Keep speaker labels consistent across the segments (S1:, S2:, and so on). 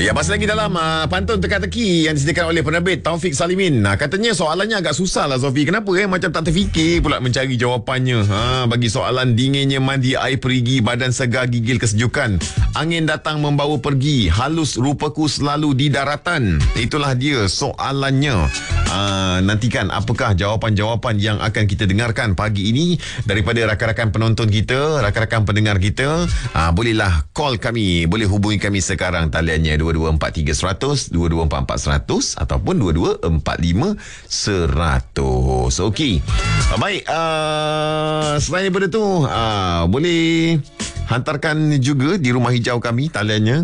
S1: Ya, masih lagi dalam pantun teka-teki yang disediakan oleh penerbit Taufik Salimin. Katanya soalannya agak susah lah, Sofi. Kenapa macam tak terfikir pula mencari jawapannya. Bagi soalan dinginnya mandi air perigi, badan segar gigil kesejukan, angin datang membawa pergi, halus rupaku selalu di daratan. Itulah dia soalannya. Nantikan apakah jawapan-jawapan yang akan kita dengarkan pagi ini daripada rakan-rakan penonton kita, rakan-rakan pendengar kita. Bolehlah call kami, boleh hubungi kami sekarang, taliannya 2243 100, 2244 100 ataupun 2245 100. Okey. Baik, selain daripada tu, boleh hantarkan juga di rumah hijau kami, taliannya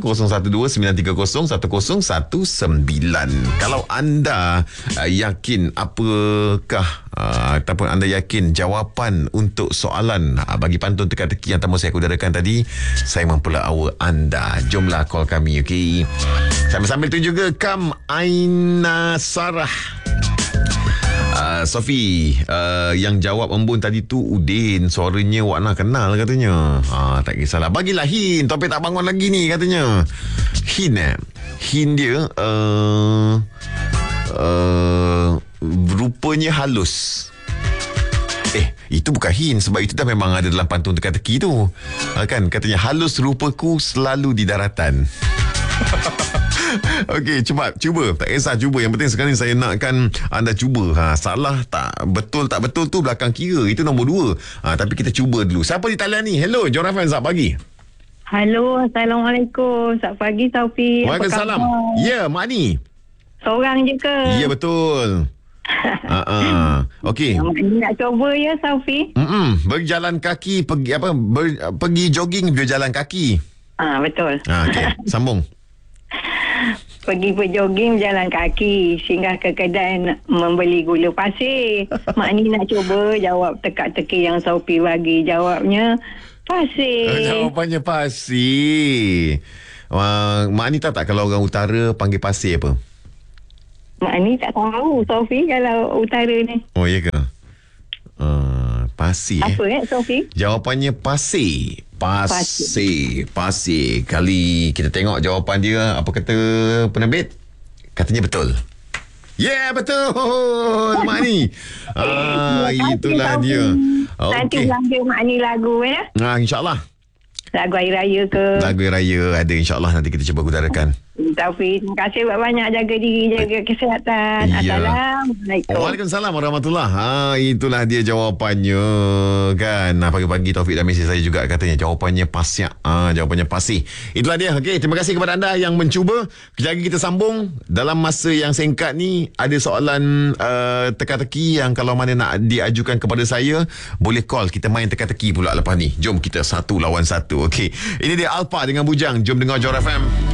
S1: 0129301019. Kalau anda yakin apakah ataupun anda yakin jawapan untuk soalan bagi pantun teka-teki yang tamu saya udarakan tadi, saya mempelawa anda. Jomlah call kami, okey. Sambil-sambil tu juga Kam Aina Sarah. Sofi, yang jawab embun tadi tu Udin, suaranya Wak Nah kenal katanya. Tak kisahlah, bagilah hint. Topik tak bangun lagi ni katanya. Hint dia rupanya halus. Itu bukan hint, sebab itu dah memang ada dalam pantun teka-teki tu. Kan katanya halus rupaku selalu di daratan. Okey, cuba. Tak kisah cuba. Yang penting sekarang saya nakkan anda cuba. Salah tak betul tu belakang kira. Itu nombor 2. Tapi kita cuba dulu. Siapa di talian ni? Hello, Johor FM, selamat pagi.
S2: Halo, Assalamualaikum. Selamat pagi, Taufik.
S1: Waalaikumsalam. Ya, Mak Ni.
S2: Seorang je ke?
S1: Ya, betul. Okey.
S2: Mak Ni nak cuba ya, Taufik?
S1: Berjalan kaki, pergi jogging berjalan kaki.
S2: Betul.
S1: Okey, sambung.
S2: Pergi berjoging berjalan kaki, singgah ke kedai membeli gula pasir. Mak Ni nak cuba jawab teka-teki yang Sophie bagi. Jawabnya pasir.
S1: Jawapannya pasir. Mak Ni tahu tak kalau orang utara panggil pasir apa?
S2: Mak Ni tak tahu, Sophie, kalau utara ni.
S1: Oh, ya ke? Pasir.
S2: Apa Sophie?
S1: Jawapannya pasir. Pasir. Kali kita tengok jawapan dia, apa kata penerbit? Katanya betul. Betul Mak Ni. Itulah dia.
S2: Nanti belanja Mak Ni lagu ya.
S1: InsyaAllah.
S2: Lagu Hari Raya ke?
S1: Lagu Hari Raya ada, insyaAllah nanti kita cuba udarakan.
S2: Taufik, terima kasih banyak, jaga diri, jaga kesihatan. Assalamualaikum.
S1: Waalaikumsalam warahmatullahi. Itulah dia jawapannya kan. Pagi-pagi Taufik dah mesej saya juga, katanya jawapannya pasir. Jawapannya pasir. Itulah dia. Okey, terima kasih kepada anda yang mencuba. Kejap lagi kita sambung. Dalam masa yang singkat ni ada soalan teka-teki yang kalau mana nak diajukan kepada saya, boleh call. Kita main teka-teki pula lepas ni. Jom kita 1 lawan 1. Okey. Ini dia Alpa dengan Bujang. Jom dengar Johor FM.